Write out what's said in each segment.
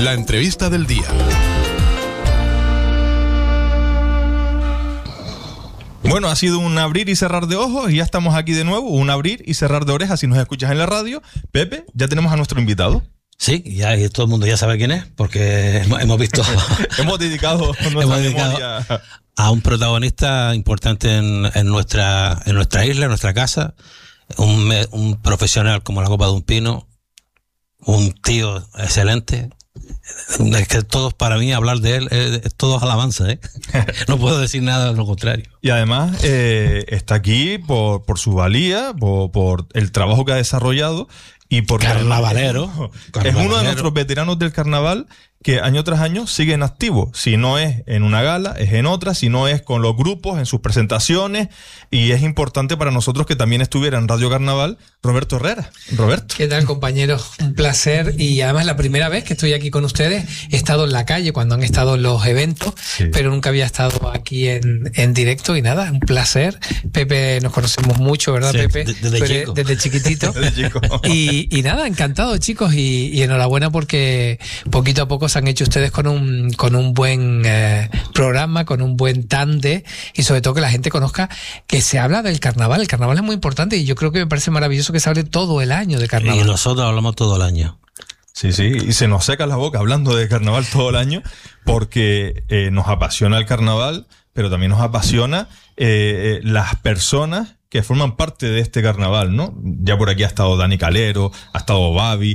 La entrevista del día. Bueno, ha sido un abrir y cerrar de ojos y ya estamos aquí de nuevo, un abrir y cerrar de orejas si nos escuchas en la radio. Pepe, ya tenemos a nuestro invitado. Sí, ya todo el mundo ya sabe quién es, porque hemos visto... hemos dedicado memoria a un protagonista importante en nuestra isla, en nuestra casa, un profesional como la copa de un pino, un tío excelente. Es que todos, para mí, hablar de él es todo alabanza, ¿eh? No puedo decir nada de lo contrario. Y además está aquí por su valía, por el trabajo que ha desarrollado y por carnavalero. Es uno de nuestros veteranos del carnaval que año tras año sigue en activo. Si no es en una gala, es en otra. Si no es con los grupos, en sus presentaciones. Y es importante para nosotros que también estuviera en Radio Carnaval Roberto Herrera. Roberto. ¿Qué tal, compañeros? Un placer. Y además la primera vez que estoy aquí con ustedes. He estado en la calle cuando han estado en los eventos, sí, pero nunca había estado aquí en directo. Y nada, un placer. Pepe, nos conocemos mucho, ¿verdad, sí, Pepe? Desde chiquitito. Desde chico. Y nada, encantado, chicos. Y enhorabuena porque poquito a poco se han hecho ustedes con un buen programa, con un buen tande, y sobre todo que la gente conozca que se habla del carnaval. El carnaval es muy importante y yo creo que me parece maravilloso que se hable todo el año de carnaval. Y nosotros hablamos todo el año. Sí, sí, y se nos seca la boca hablando de carnaval todo el año porque nos apasiona el carnaval, pero también nos apasiona las personas que forman parte de este carnaval, ¿no? Ya por aquí ha estado Dani Calero, ha estado Babi,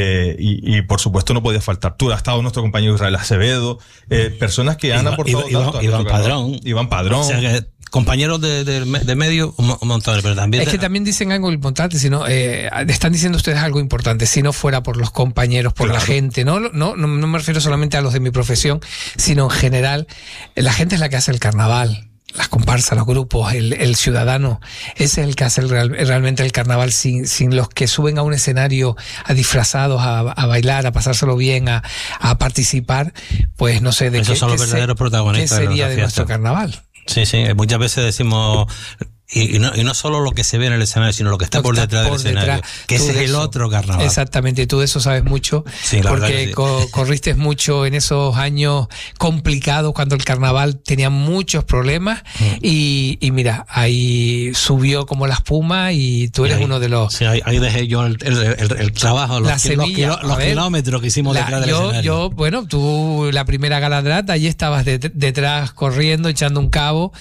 y por supuesto no podía faltar tú, ha estado nuestro compañero Israel Acevedo, personas que han aportado tanto. Iván Padrón. O sea que compañeros de medio, un montón, pero también... Es que también dicen algo importante, están diciendo ustedes algo importante, si no fuera por los compañeros, por la gente, no me refiero solamente a los de mi profesión, sino en general, la gente es la que hace el carnaval. Las comparsas, los grupos, el ciudadano, ese es el que hace realmente el carnaval. Sin los que suben a un escenario a disfrazados, a bailar, a pasárselo bien, a participar, pues no sé de esos son los verdaderos protagonistas. ¿Qué sería de nuestro carnaval? Sí, muchas veces decimos... Y no solo lo que se ve en el escenario, sino lo que está por detrás del escenario, que ese es el otro carnaval. Exactamente, y tú de eso sabes mucho, sí, porque sí, corriste mucho en esos años complicados cuando el carnaval tenía muchos problemas, y mira, ahí subió como la espuma y tú eres uno de los... Sí, ahí dejé yo el trabajo, los kilómetros que hicimos detrás del escenario. Bueno, tú la primera gala de Drata, allí estabas detrás corriendo, echando un cabo,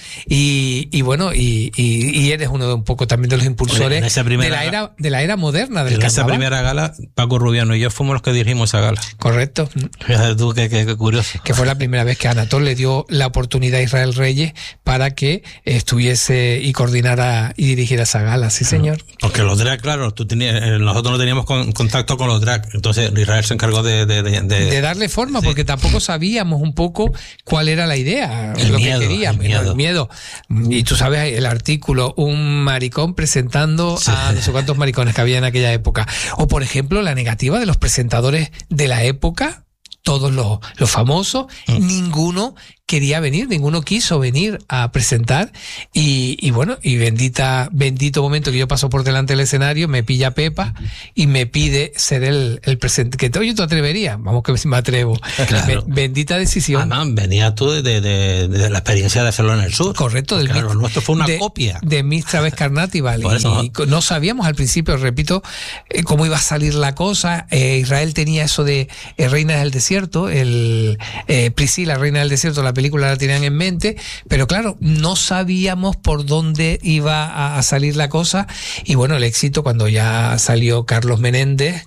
y bueno, y eres uno de un poco también de los impulsores de la era moderna del carnaval. En esa primera gala, Paco Rubiano y yo fuimos los que dirigimos esa gala. Correcto. Fíjate tú, qué curioso. Que fue la primera vez que Anatol le dio la oportunidad a Israel Reyes para que estuviese y coordinara y dirigiera esa gala, sí, señor. Porque los drag, claro, nosotros no teníamos contacto con los drag, entonces Israel se encargó de darle forma, sí, porque tampoco sabíamos un poco cuál era la idea, lo que queríamos, el miedo. Y tú sabes, el artículo, un maricón presentando a no sé cuántos maricones que había en aquella época. O, por ejemplo, la negativa de los presentadores de la época, todos los famosos, ninguno quería venir, ninguno quiso venir a presentar, y bueno, y bendito momento que yo paso por delante del escenario, me pilla Pepa y me pide ser el presente, que yo te atrevería, vamos que me atrevo. Claro. Bendita decisión. Además, venías tú de la experiencia de hacerlo en el sur. Correcto. Claro, nuestro fue una copia. De Miss Traves Carnatival. Y no sabíamos al principio, repito, cómo iba a salir la cosa. Israel tenía eso de Reina del Desierto, Priscila, Reina del Desierto, la película la tenían en mente, pero claro, no sabíamos por dónde iba a salir la cosa, y bueno, el éxito cuando ya salió Carlos Menéndez,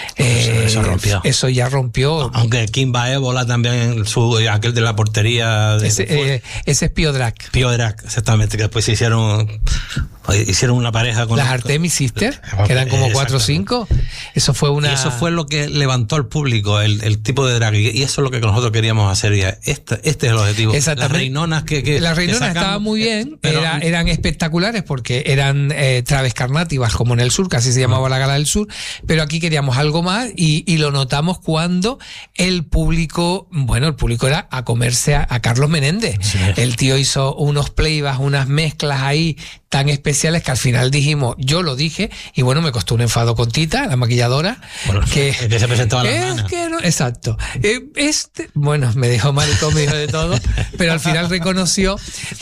eso rompió. Eso ya rompió. Aunque Kimba Ébola también, aquel de la portería. Ese es Pío Drac. Pío Drac, exactamente, que después hicieron una pareja con las Artemis Sisters, que eran como 4 o 5. Eso fue y eso fue lo que levantó al público, el tipo de drag, y eso es lo que nosotros queríamos hacer. Este es el objetivo. Las reinonas las reinonas estaban muy bien, eran espectaculares porque eran Traves Carnativas, como en el sur, casi se llamaba la Gala del Sur, pero aquí queríamos algo más, y lo notamos cuando el público era a comerse a Carlos Menéndez. Sí. El tío hizo unos playbacks, unas mezclas ahí tan especiales que al final dijimos, yo lo dije, y bueno, me costó un enfado con Tita, la maquilladora, bueno, que se presentaba la hermana. Que no, exacto. Bueno, me dijo maricón, me dijo de todo, pero al final reconoció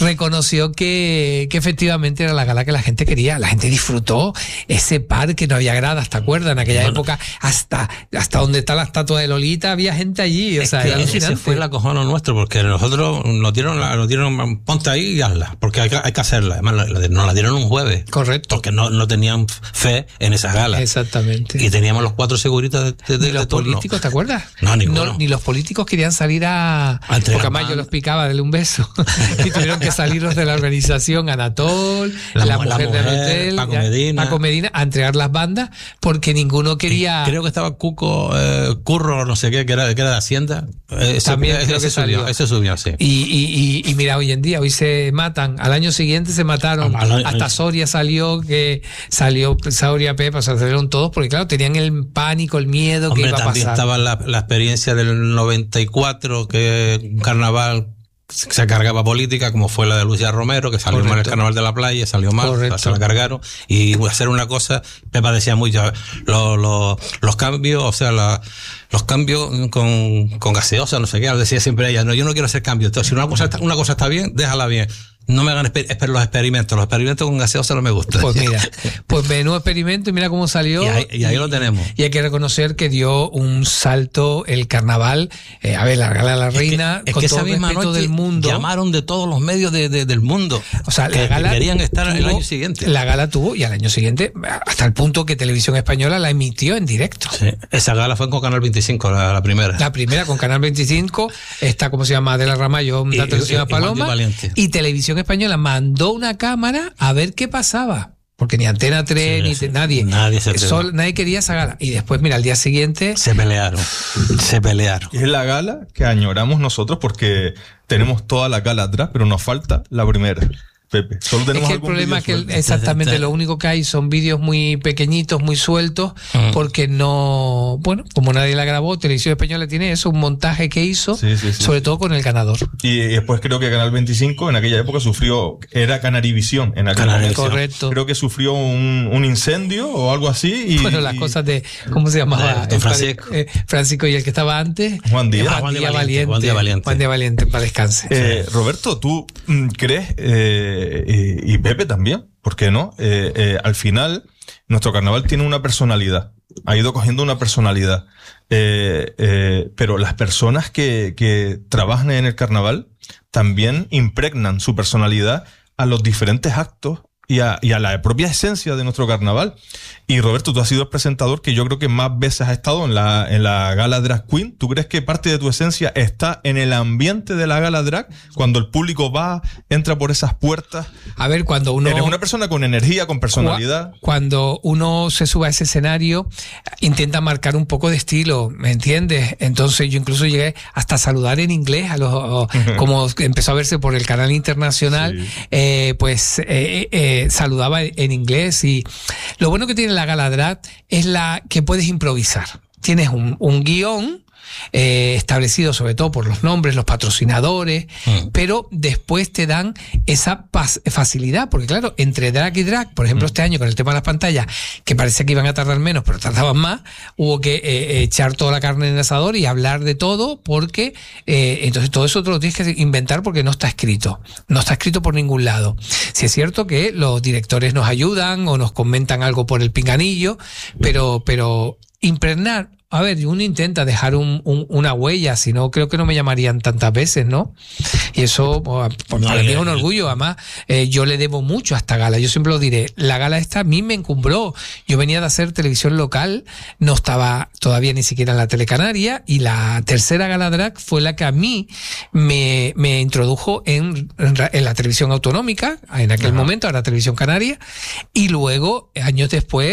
que efectivamente era la gala que la gente quería. La gente disfrutó ese parque, no había gradas, ¿te acuerdas? En aquella época, hasta donde está la estatua de Lolita, había gente allí. O sea, ese fue el acojono nuestro, porque nosotros nos dieron, ponte ahí y hazla, porque hay que hacerla. Además, nos la dieron un jueves. Correcto. Porque no tenían fe en esa gala. Exactamente. Y teníamos los 4 seguritas de los turno. Políticos, ¿te acuerdas? No, ninguno. Ni los políticos querían salir porque además yo los picaba, darle un beso. Y tuvieron que salir los de la organización, Anatol, la mujer del hotel, Paco Medina, a entregar las bandas, porque ninguno quería. Creo que estaba Curro, no sé qué, que era de Hacienda. También creo que salió. Ese subió, sí. Y mira, hoy en día, hoy se matan. Al año siguiente se mataron. Hasta Soria salió Soria, Pepa, se salieron todos, porque claro, tenían el pánico, el miedo. Hombre, que iba a pasar. También estaba la experiencia del 94, que un carnaval se cargaba política, como fue la de Lucía Romero, que salió mal el carnaval de la playa, salió mal, se la cargaron, y hacer una cosa, Pepa decía mucho, los cambios, o sea, los cambios con gaseosa, no sé qué, decía siempre ella, no, yo no quiero hacer cambios. Entonces, si una cosa está bien, déjala bien. No me hagan los experimentos con gaseosa no me gustan. Pues mira, menudo experimento y mira cómo salió. Y ahí lo tenemos. Y hay que reconocer que dio un salto el carnaval, la gala de la reina, con todo esa el misma respeto noche del mundo. Llamaron de todos los medios del mundo. O sea, que la gala querían estar el año siguiente. La gala tuvo, y al año siguiente, hasta el punto que Televisión Española la emitió en directo. Sí, esa gala fue con Canal 25, la primera. La primera con Canal 25, está, como se llama, Adela Ramallo, la televisión a Paloma, y Televisión Española mandó una cámara a ver qué pasaba, porque ni Antena 3 nadie quería esa gala, y después mira, al día siguiente se pelearon. Y es la gala que añoramos nosotros, porque tenemos toda la gala atrás, pero nos falta la primera, Pepe. Solo tenemos es que el problema es que exactamente lo único que hay son vídeos muy pequeñitos, muy sueltos, porque no, bueno, como nadie la grabó, Televisión Española tiene eso, un montaje que hizo, sobre todo con el ganador. Y después creo que Canal 25 en aquella época era Canarivisión en aquel momento. Correcto. Creo que sufrió un incendio o algo así. Y, bueno, las cosas de, ¿cómo se llamaba? Francisco, y el que estaba antes. Juan Díaz Valiente, para descanse. Roberto, ¿tú crees, y Pepe también, ¿por qué no? Al final, nuestro carnaval tiene una personalidad, ha ido cogiendo una personalidad, pero las personas que trabajan en el carnaval también impregnan su personalidad a los diferentes actos y a la propia esencia de nuestro carnaval. Y Roberto, tú has sido el presentador que yo creo que más veces has estado en la gala Drag Queen. ¿Tú crees que parte de tu esencia está en el ambiente de la gala drag? Cuando el público entra por esas puertas. A ver, cuando uno... Eres una persona con energía, con personalidad. Cuando uno se sube a ese escenario, intenta marcar un poco de estilo, ¿me entiendes? Entonces yo incluso llegué hasta a saludar en inglés, como empezó a verse por el canal internacional, saludaba en inglés. Y lo bueno que tiene la gala drag es que puedes improvisar. Tienes un guión establecido sobre todo por los nombres, los patrocinadores, pero después te dan esa facilidad, porque claro, entre drag y drag, por ejemplo este año con el tema de las pantallas, que parecía que iban a tardar menos, pero tardaban más, hubo que echar toda la carne en el asador y hablar de todo, porque entonces todo eso te lo tienes que inventar, porque no está escrito por ningún lado. Si es cierto que los directores nos ayudan o nos comentan algo por el pinganillo, pero impregnar. A ver, uno intenta dejar una huella, si no, creo que no me llamarían tantas veces, ¿no? Y eso, para mí es un orgullo. Además, yo le debo mucho a esta gala. Yo siempre lo diré. La gala esta a mí me encumbró. Yo venía de hacer televisión local, no estaba todavía ni siquiera en la Telecanaria, y la tercera gala drag fue la que a mí me introdujo en la televisión autonómica, en aquel momento, ahora Televisión Canaria, y luego, años después,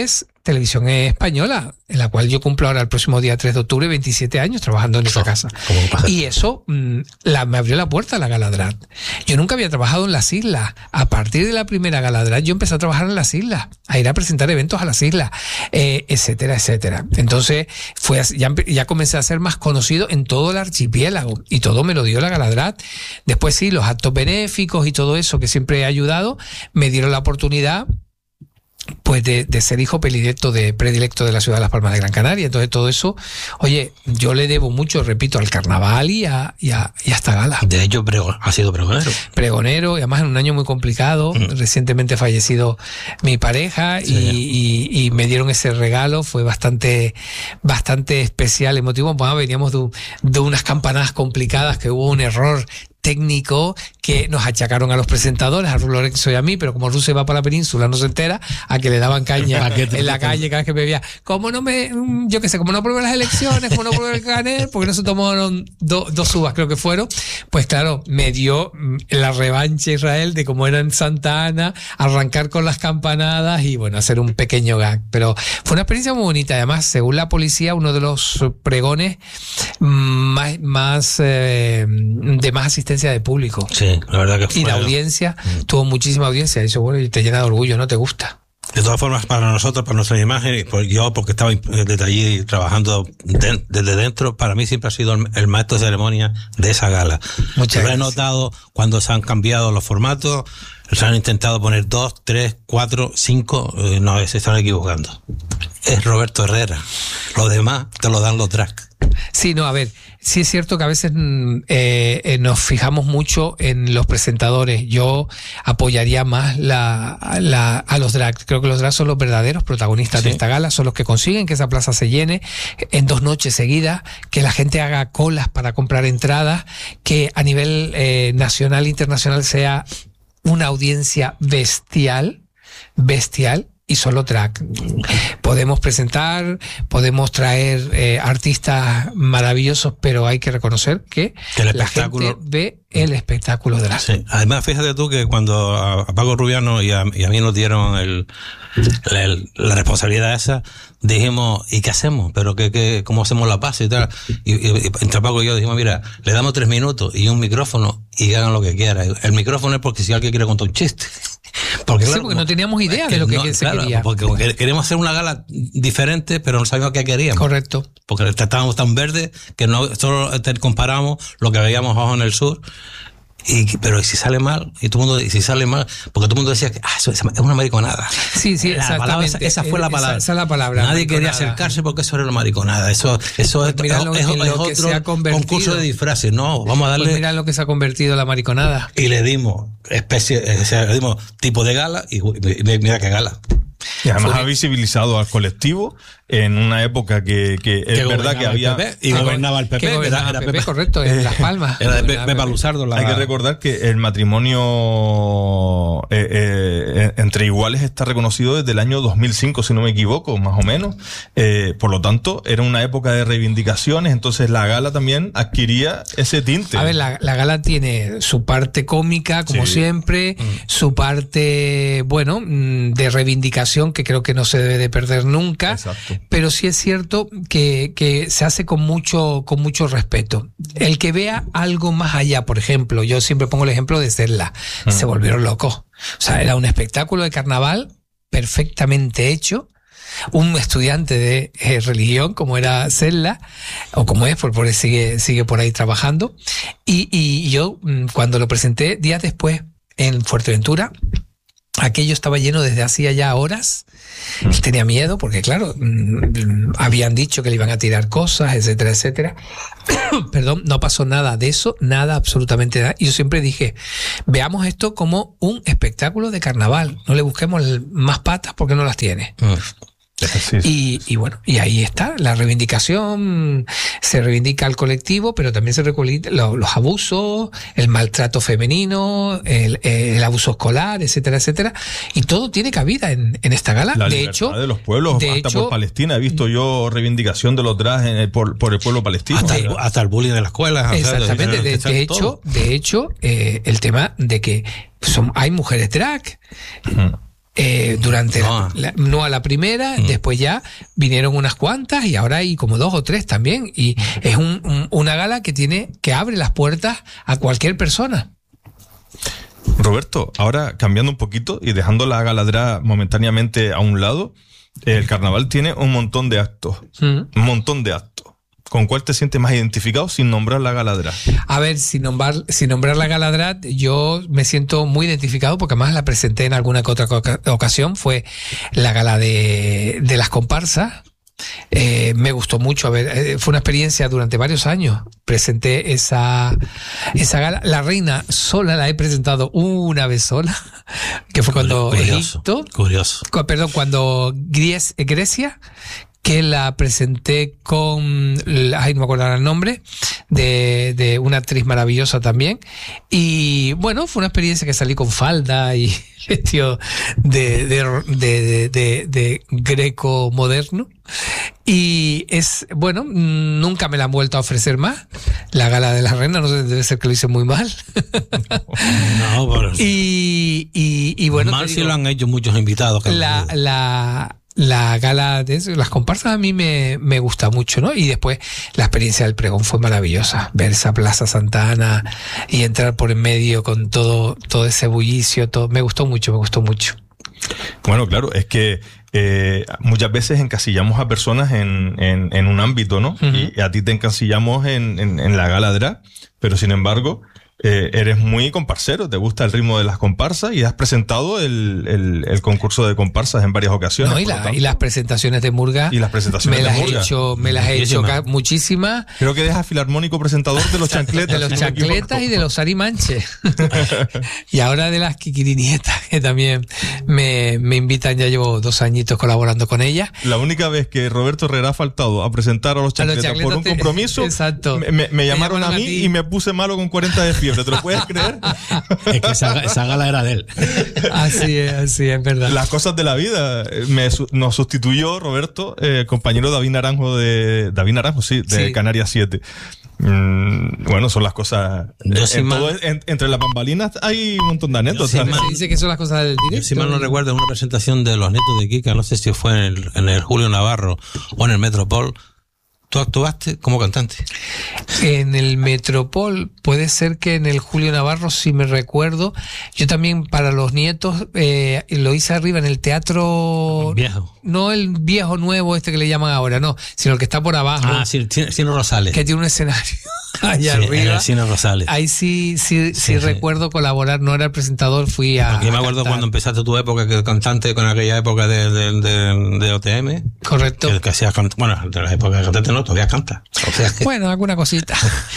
Televisión Española, en la cual yo cumplo ahora el próximo día 3 de octubre 27 años trabajando en esa casa. Y eso me abrió la puerta a la Gala Drac. Yo nunca había trabajado en las islas. A partir de la primera Gala Drac yo empecé a trabajar en las islas, a ir a presentar eventos a las islas, etcétera, etcétera. Entonces ya comencé a ser más conocido en todo el archipiélago y todo me lo dio la Gala Drac. Después sí, los actos benéficos y todo eso que siempre he ayudado, me dieron la oportunidad pues de ser hijo predilecto de la ciudad de Las Palmas de Gran Canaria. Entonces todo eso, oye, yo le debo mucho, repito, al carnaval y a esta gala. De hecho, ha sido pregonero. Pregonero, y además en un año muy complicado, recientemente fallecido mi pareja, sí. y me dieron ese regalo, fue bastante especial, emotivo. Bueno, veníamos de unas campanadas complicadas, que hubo un error técnico que nos achacaron a los presentadores, a Lorenzo y a mí, pero como Russo va para la península no se entera, a que le daban caña en la calle cada vez que me veía. Como no probé las elecciones, como no probé el Canet, porque no se tomaron dos uvas, creo que fueron, pues claro, me dio la revancha Israel de como era en Santa Ana, arrancar con las campanadas y bueno, hacer un pequeño gag. Pero fue una experiencia muy bonita. Además, según la policía, uno de los pregones de más asistencia de público. Sí, la verdad que fue. Y la audiencia, tuvo muchísima audiencia. Y eso, bueno, y te llena de orgullo, ¿no? ¿Te gusta? De todas formas, para nosotros, para nuestra imagen, porque estaba desde allí trabajando desde dentro, para mí siempre ha sido el maestro de ceremonia de esa gala. Muchas gracias. Lo he notado cuando se han cambiado los formatos, se han intentado poner 2, 3, 4, 5, no, se están equivocando. Es Roberto Herrera. Lo demás te lo dan los drags. Sí, no, a ver, sí es cierto que a veces nos fijamos mucho en los presentadores. Yo apoyaría más a los drags. Creo que los drags son los verdaderos protagonistas de esta gala, son los que consiguen que esa plaza se llene en 2 noches seguidas, que la gente haga colas para comprar entradas, que a nivel nacional e internacional sea una audiencia bestial, y solo track. Podemos presentar, podemos traer artistas maravillosos, pero hay que reconocer que la gente ve el espectáculo de la... Sí. Además, fíjate tú que cuando a Paco Rubiano y a mí nos dieron la responsabilidad esa, dijimos, ¿y qué hacemos? ¿Pero cómo hacemos la paz y tal? Y entre Paco y yo dijimos, mira, le damos 3 minutos y un micrófono y hagan lo que quieran. El micrófono es porque si alguien quiere contar un chiste. Porque no teníamos idea de lo que se quería. Porque queremos hacer una gala diferente, pero no sabíamos qué queríamos. Correcto. Porque estábamos tan verdes que no solo comparamos lo que veíamos abajo en el sur. Pero si sale mal, y todo el mundo, y si sale mal, porque todo el mundo decía que eso es una mariconada. Sí, exactamente. Esa fue la palabra. Esa es la palabra. Nadie quería acercarse porque eso era una mariconada. Eso es otro concurso de disfraces. No, vamos a darle. Pues mira lo que se ha convertido la mariconada. Y le dimos tipo de gala y mira qué gala. Y además ha visibilizado al colectivo en una época que es verdad que había... Y gobernaba el PP. Era PP, correcto, en Las Palmas. Era de Pepa Luzardo. Hay que recordar que el matrimonio entre iguales está reconocido desde el año 2005, si no me equivoco, más o menos. Por lo tanto, era una época de reivindicaciones, entonces la gala también adquiría ese tinte. A ver, la gala tiene su parte cómica, como siempre, su parte, de reivindicación, que creo que no se debe de perder nunca. Exacto. Pero sí es cierto que se hace con mucho respeto. El que vea algo más allá, por ejemplo, yo siempre pongo el ejemplo de Serla, se volvieron locos. O sea, era un espectáculo de carnaval perfectamente hecho. Un estudiante de religión como era Serla, o como es, porque sigue por ahí trabajando. Y yo, cuando lo presenté días después en Fuerteventura, aquello estaba lleno desde hacía ya horas. Él tenía miedo porque, claro, habían dicho que le iban a tirar cosas, etcétera, etcétera. Perdón, no pasó nada de eso, nada, absolutamente nada. Y yo siempre dije, veamos esto como un espectáculo de carnaval. No le busquemos más patas porque no las tiene. Sí. Y ahí está la reivindicación. Se reivindica al colectivo, pero también se reivindican los abusos, el maltrato femenino, el abuso escolar, etcétera, etcétera. Y todo tiene cabida en esta gala. La libertad de los pueblos, por Palestina. He visto yo reivindicación de los drags por el pueblo palestino. Hasta el bullying de las escuelas. Exactamente. De hecho, el tema de que hay mujeres drag. durante no a la primera, después ya vinieron unas cuantas y ahora hay como 2 o 3 también, y es una gala que abre las puertas a cualquier persona. Roberto, ahora cambiando un poquito y dejando la galadra momentáneamente a un lado, el carnaval tiene un montón de actos, un montón de actos. ¿Con cuál te sientes más identificado sin nombrar la galadra? A ver, sin nombrar la galadra, yo me siento muy identificado porque además la presenté en alguna que otra ocasión. Fue la gala de las comparsas. Me gustó mucho. Fue una experiencia durante varios años. Presenté esa gala. La reina sola la he presentado una vez sola, que fue cuando Egipto. Curioso. Perdón, cuando Grecia, que la presenté con, no me acuerdo el nombre, de una actriz maravillosa también. Y bueno, fue una experiencia que salí con falda y vestido de greco moderno. Y nunca me la han vuelto a ofrecer más. La gala de la reina, no sé, debe ser que lo hice muy mal. No, pero y bueno. Mal sí lo han hecho muchos invitados. La gala de eso, las comparsas a mí me gusta mucho, ¿no? Y después la experiencia del pregón fue maravillosa. Ver esa Plaza Santa Ana y entrar por en medio con todo ese bullicio, todo. Me gustó mucho. Bueno, claro, es que muchas veces encasillamos a personas en un ámbito, ¿no? Uh-huh. Y a ti te encasillamos en la galadra, pero sin embargo, eres muy comparsero, te gusta el ritmo de las comparsas y has presentado el concurso de comparsas en varias ocasiones. No, y las presentaciones de Murga. Y las presentaciones de Murga. Me las he hecho muchísimas. Creo que eres filarmónico presentador de los chancletas. De los chancletas y de los arimanches. Y ahora de las Kikirinietas, que también me invitan, ya llevo 2 añitos colaborando con ellas. La única vez que Roberto Herrera ha faltado a presentar a los chancletas por un compromiso, exacto. Me llamaron a mí y me puse malo con 40 de fiebre. ¿Te lo puedes creer? Es que esa gala era de él. Así es, verdad. Las cosas de la vida. Nos sustituyó Roberto, compañero David Naranjo de Canarias 7. Bueno, son las cosas. Entre las bambalinas hay un montón de anécdotas. Se dice que son las cosas del directo. Si mal no recuerdo, en una presentación de Los Nietos de Kika, no sé si fue en el Julio Navarro o en el Metropol, ¿tú actuaste como cantante? En el Metropol, puede ser que en el Julio Navarro, si me recuerdo. Yo también para Los Nietos lo hice arriba en el teatro viejo. No el viejo nuevo que le llaman ahora, no, sino el que está por abajo. Cine Rosales. Que tiene un escenario allá arriba. En el Cine Rosales. Ahí sí recuerdo colaborar, no era el presentador, fui a. Porque yo me acuerdo cuando empezaste tu época que cantante con aquella época de OTM. Correcto. Que hacías, bueno, de la época de cantante no, todavía canta. O sea, bueno, alguna cosita.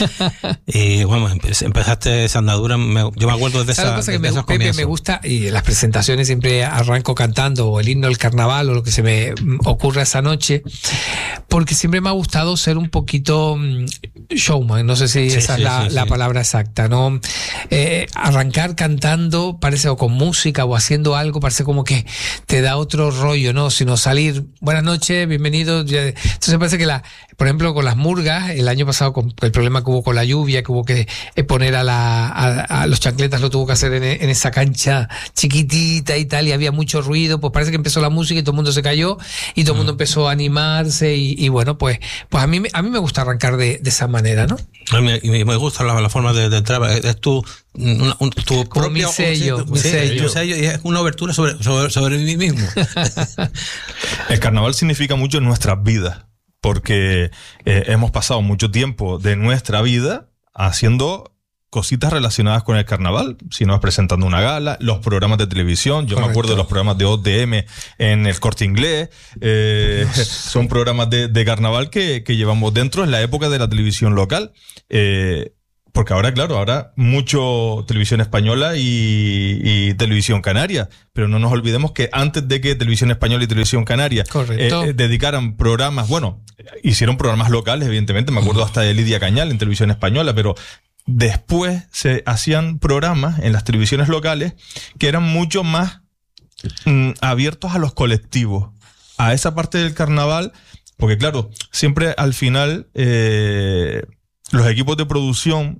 Y bueno, empezaste esa andadura, yo me acuerdo de esa. Cosa que me gusta, y en las presentaciones siempre arranco cantando o el himno del carnaval o lo que se me ocurra esa noche, porque siempre me ha gustado ser un poquito showman, no sé si esa es la palabra exacta, ¿no? Arrancar cantando parece, o con música o haciendo algo, parece como que te da otro rollo, ¿no? Sino salir, buenas noches, bienvenidos. Entonces parece que por ejemplo, con las murgas, el año pasado con el problema que hubo con la lluvia, que hubo que poner a los chancletas, lo tuvo que hacer en esa cancha chiquitita y tal, y había mucho ruido, pues parece que empezó la música y todo el mundo se cayó y todo el mundo empezó a animarse y bueno, pues a mí me gusta arrancar de esa manera, ¿no? Y me gusta la forma de entrar, es tu propio mi sello. Y es una obertura sobre mí mismo. El carnaval significa mucho en nuestras vidas, porque hemos pasado mucho tiempo de nuestra vida haciendo cositas relacionadas con el carnaval, si no es presentando una gala, los programas de televisión. Yo me acuerdo de los programas de OTM en el Corte Inglés. Son programas de carnaval que llevamos dentro en la época de la televisión local. Porque ahora mucho televisión española y televisión canaria, pero no nos olvidemos que antes de que televisión española y televisión canaria dedicaran programas, hicieron programas locales, evidentemente, me acuerdo hasta de Lidia Cañal en televisión española, pero después se hacían programas en las televisiones locales que eran mucho más abiertos a los colectivos, a esa parte del carnaval, porque claro, siempre al final los equipos de producción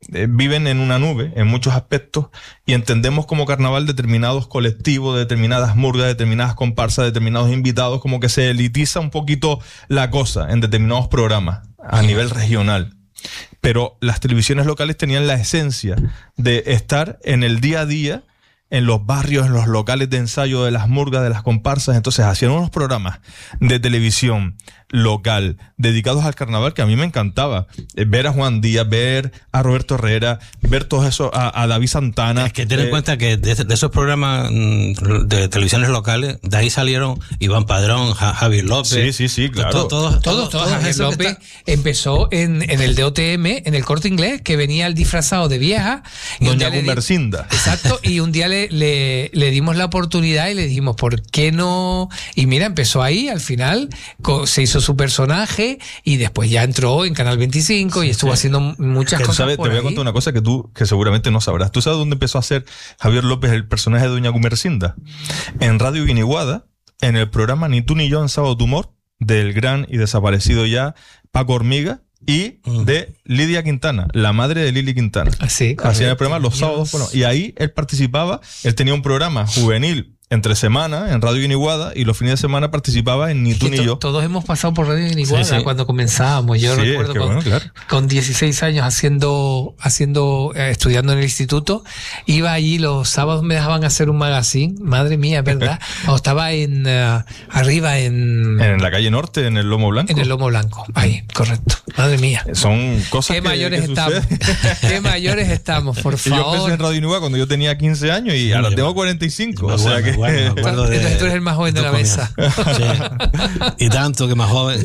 viven en una nube en muchos aspectos y entendemos como carnaval determinados colectivos, determinadas murgas, determinadas comparsas, determinados invitados, como que se elitiza un poquito la cosa en determinados programas a nivel regional. Pero las televisiones locales tenían la esencia de estar en el día a día, en los barrios, en los locales de ensayo de las murgas, de las comparsas. Entonces hacían unos programas de televisión local dedicados al carnaval que a mí me encantaba. Ver a Juan Díaz, ver a Roberto Herrera, ver todo eso, a David Santana. Es que ten en cuenta que de esos programas de televisiones locales, de ahí salieron Iván Padrón, Javier López. Sí, claro. Todos. Javier López empezó en el DOTM, en el Corte Inglés, que venía el disfrazado de vieja. Doña Gumersinda. Exacto, y un día le dimos la oportunidad y le dijimos, ¿por qué no? Y mira, empezó ahí, al final se hizo su personaje y después ya entró en Canal 25 y estuvo haciendo muchas cosas. Te voy a contar una cosa que seguramente no sabrás. ¿Tú sabes dónde empezó a hacer Javier López el personaje de Doña Gumersinda? En Radio Guiniguada, en el programa Ni tú ni yo en Sábado de Humor, del gran y desaparecido ya Paco Hormiga y de Lidia Quintana, la madre de Lili Quintana. Así, hacía el programa los sábados. Bueno, y ahí él participaba, él tenía un programa juvenil entre semana en Radio Guiniguada y los fines de semana participaba en Ni tú ni yo. Todos hemos pasado por Radio Guiniguada cuando comenzábamos. Yo recuerdo con 16 años estudiando en el instituto, iba allí los sábados, me dejaban hacer un magazine, madre mía, ¿verdad? O estaba arriba en la calle Norte, en el Lomo Blanco. En el Lomo Blanco, ahí, correcto. Madre mía. Son cosas Qué mayores estamos. Qué mayores estamos, por favor. Yo empecé en Radio Guiniguada cuando yo tenía 15 años y ahora tengo 45, o sea que... Bueno, me acuerdo Entonces tú eres el más joven de la mesa. Sí. Y tanto que más joven.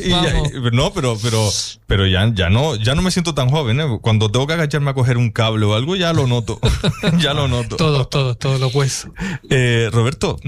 Pero ya no me siento tan joven, ¿eh? Cuando tengo que agacharme a coger un cable o algo, ya lo noto. Ya lo noto. Todos los huesos. Roberto,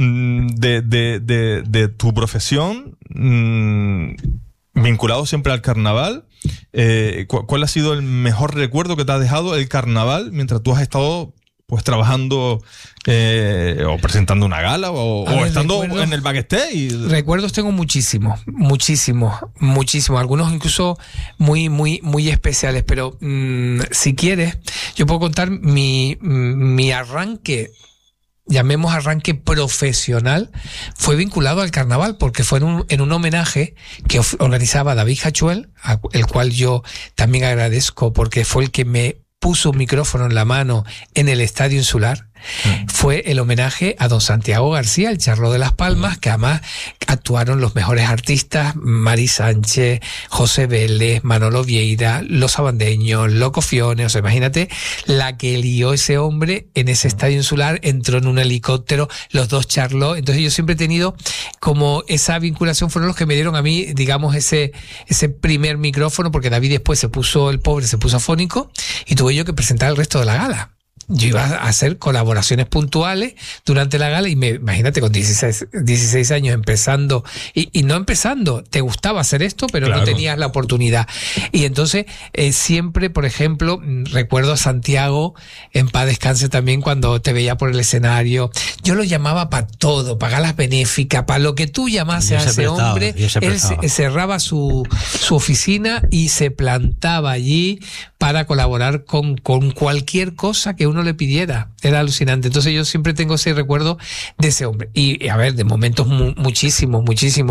de tu profesión, vinculado siempre al carnaval, ¿cuál ha sido el mejor recuerdo que te ha dejado el carnaval mientras tú has estado pues trabajando o presentando una gala o estando en el backstage? Recuerdos tengo muchísimos. Algunos incluso muy especiales, pero si quieres, yo puedo contar mi arranque, llamemos arranque profesional, fue vinculado al carnaval, porque fue en un homenaje que organizaba David Hachuel, el cual yo también agradezco porque fue el que me puso un micrófono en la mano en el Estadio Insular. Fue el homenaje a don Santiago García, el charro de Las Palmas, que además actuaron los mejores artistas, Mari Sánchez, José Vélez, Manolo Vieira, Los Abandeños, Loco Fione. O sea, imagínate la que lió ese hombre en ese Estadio Insular, entró en un helicóptero, los dos charló. Entonces yo siempre he tenido como esa vinculación, fueron los que me dieron a mí, digamos, ese primer micrófono, porque David después se puso afónico y tuve yo que presentar el resto de la gala. Yo iba a hacer colaboraciones puntuales durante la gala y imagínate con 16 años empezando y no empezando, te gustaba hacer esto pero claro, no tenías la oportunidad. Y entonces siempre, por ejemplo, recuerdo a Santiago, en paz descanse también, cuando te veía por el escenario, yo lo llamaba para todo, para galas benéficas, para lo que tú llamase a ese hombre. Él cerraba su oficina y se plantaba allí para colaborar con cualquier cosa que uno le pidiera. Era alucinante. Entonces yo siempre tengo ese recuerdo de ese hombre. Y a ver, de momentos muchísimos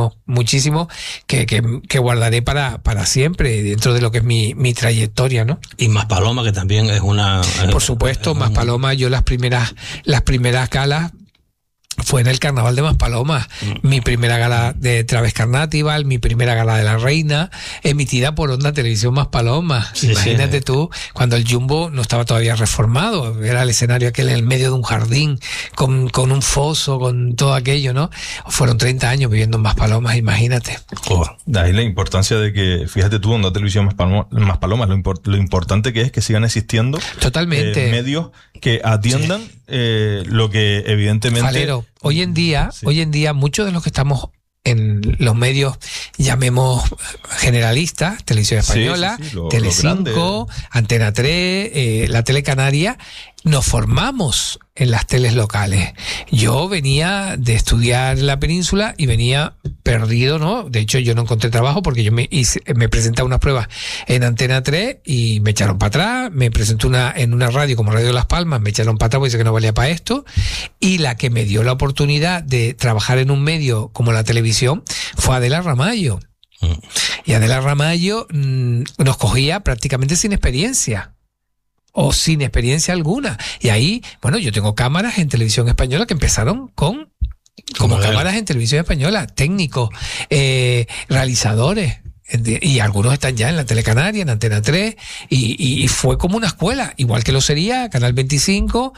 que guardaré para siempre dentro de lo que es mi trayectoria, ¿no? Y Maspaloma, que también es una... Por supuesto, Maspaloma, yo las primeras galas fue en el Carnaval de Maspalomas, mi primera gala de Traves Carnatival, mi primera gala de la Reina, emitida por Onda Televisión Maspalomas. Sí, imagínate tú, cuando el Jumbo no estaba todavía reformado, era el escenario aquel en el medio de un jardín, con un foso, con todo aquello, ¿no? Fueron 30 años viviendo en Maspalomas, imagínate. De ahí la importancia de que, fíjate tú, Onda Televisión Maspalomas, lo importante que es que sigan existiendo totalmente medios que atiendan lo que evidentemente... Valero, hoy en día muchos de los que estamos en los medios, llamemos generalistas, Televisión Española, Telecinco, Antena 3, la Tele Canaria, nos formamos en las teles locales. Yo venía de estudiar en la península y venía perdido, ¿no? De hecho, yo no encontré trabajo porque yo me presenté a unas pruebas en Antena 3 y me echaron para atrás. Me presenté en una radio como Radio Las Palmas, me echaron para atrás porque dice que no valía para esto. Y la que me dio la oportunidad de trabajar en un medio como la televisión fue Adela Ramallo. Y Adela Ramallo nos cogía prácticamente sin experiencia. O sin experiencia alguna. Y ahí, bueno, yo tengo cámaras en televisión española que empezaron como cámaras en televisión española, técnicos, realizadores. Y algunos están ya en la Telecanaria, en Antena 3, y fue como una escuela, igual que lo sería Canal 25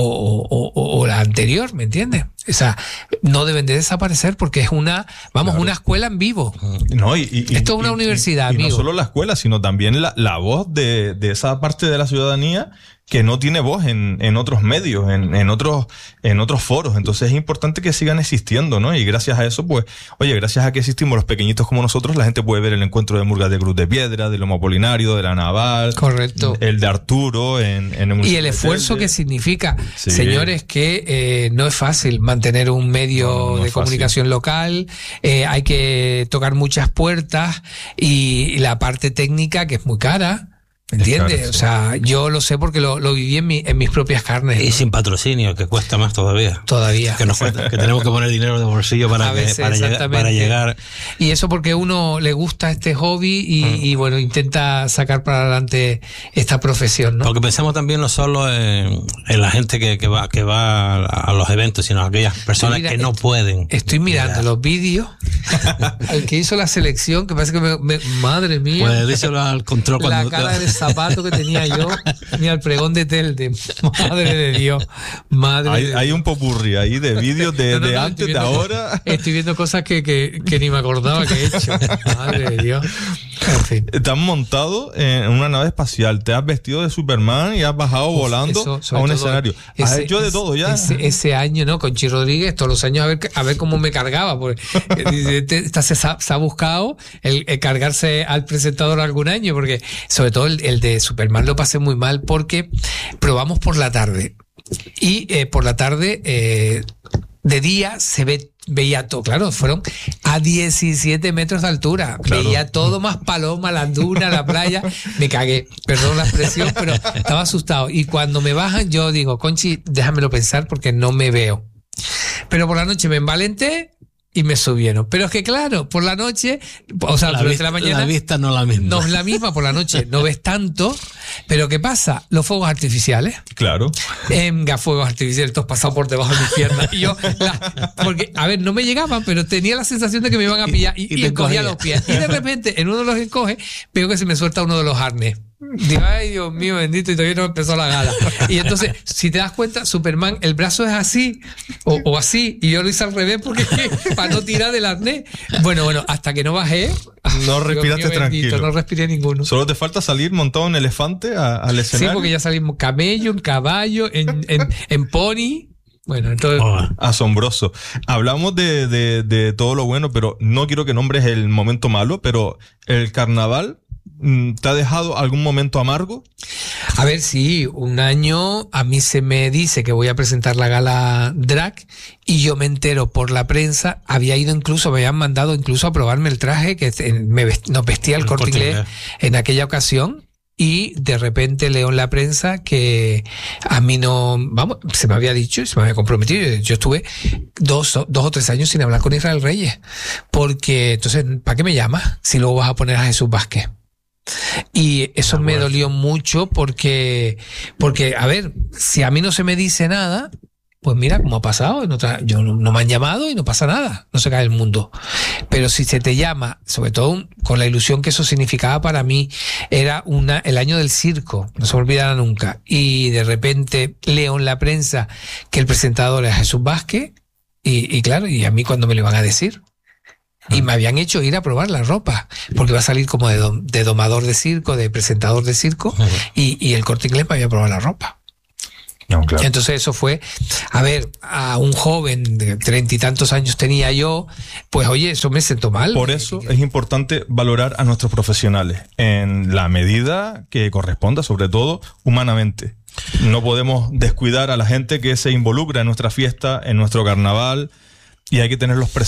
o la anterior, ¿me entiendes? O sea, no deben de desaparecer porque es una escuela en vivo. No, esto es una universidad, amigo. Y no solo la escuela, sino también la voz de esa parte de la ciudadanía que no tiene voz en otros medios, en otros foros. Entonces es importante que sigan existiendo, ¿no? Y gracias a eso, pues, oye, gracias a que existimos los pequeñitos como nosotros, la gente puede ver el encuentro de Murgas de Cruz de Piedra, del Lomo Apolinario, de la Naval. Correcto. El de Arturo en el municipio. Y el esfuerzo que significa, sí. Señores, que no es fácil mantener un medio de comunicación local, hay que tocar muchas puertas y la parte técnica que es muy cara. ¿Me entiendes? Claro, sí. O sea, yo lo sé porque lo viví en mis propias carnes. Y ¿no? Sin patrocinio, que cuesta más todavía. Que nos cuesta, que tenemos que poner dinero de bolsillo para llegar. Y eso porque uno le gusta este hobby y bueno, intenta sacar para adelante esta profesión, ¿no? Porque pensamos también no solo en la gente que va a los eventos, sino a aquellas personas que no pueden. Estoy mirando los vídeos. Al que hizo la selección, que parece que madre mía. Pues díselo al control cuando... La cara de zapato que tenía yo, ni al pregón de Telde. Madre de Dios. Hay un popurrí ahí de vídeos de antes, de ahora. Estoy viendo cosas que ni me acordaba que he hecho. Madre de Dios. En fin. Te has montado en una nave espacial, te has vestido de Superman y has bajado volando a un escenario. Has hecho de todo ya. Ese año, ¿no? Con Chi Rodríguez, todos los años a ver cómo me cargaba. Porque se ha buscado el cargarse al presentador algún año, porque sobre todo el de Superman lo pasé muy mal porque probamos por la tarde y por la tarde de día veía todo, claro, fueron a 17 metros de altura, claro. Veía todo más paloma, la duna, la playa, me cagué, perdón la expresión, pero estaba asustado y cuando me bajan yo digo, Conchi, déjamelo pensar porque no me veo, pero por la noche me envalenté y me subieron. Pero es que claro, por la noche, o sea, durante la mañana... La vista no es la misma. No es la misma por la noche, no ves tanto. Pero ¿qué pasa? Los fuegos artificiales. Claro. Fuegos artificiales, todos pasados por debajo de mis piernas. Y yo, porque, a ver, no me llegaban, pero tenía la sensación de que me iban a pillar y encogía los pies. Y de repente, en uno de los encoges, veo que se me suelta uno de los arnés. Digo, ay, Dios mío, bendito, y todavía no empezó la gala. Y entonces, si te das cuenta, Superman, el brazo es así, o así, y yo lo hice al revés porque para no tirar del arnés. Bueno, hasta que no bajé. No respiraste tranquilo. No respiré ninguno. Solo te falta salir montado en elefante al escenario. Sí, porque ya salimos camello, en caballo, en pony. Bueno, entonces... Asombroso. Hablamos de todo lo bueno, pero no quiero que nombres el momento malo, pero el carnaval... ¿te ha dejado algún momento amargo? A ver, sí, un año a mí se me dice que voy a presentar la gala drag y yo me entero por la prensa, me habían mandado incluso a probarme el traje que nos vestía el Corte Inglés en aquella ocasión. Y de repente leo en la prensa que a mí se me había dicho, se me había comprometido. Yo estuve 2 o 3 años sin hablar con Israel Reyes. Porque entonces, ¿para qué me llamas si luego vas a poner a Jesús Vázquez? Y eso me dolió mucho porque, a ver, si a mí no se me dice nada, pues mira cómo ha pasado. No me han llamado y no pasa nada, no se cae el mundo. Pero si se te llama, sobre todo con la ilusión que eso significaba para mí, era el año del circo, no se me olvidará nunca. Y de repente leo en la prensa que el presentador es Jesús Vázquez, y claro, y a mí cuando me lo van a decir. Y me habían hecho ir a probar la ropa, porque va a salir como de domador de circo, de presentador de circo, y el Corte Inglés me había probado la ropa. No, claro. Entonces eso fue, a ver, a un joven de 30 y tantos años tenía yo, pues oye, eso me sentó mal. Por eso es importante valorar a nuestros profesionales en la medida que corresponda, sobre todo humanamente. No podemos descuidar a la gente que se involucra en nuestra fiesta, en nuestro carnaval, y hay que tenerlos presentes.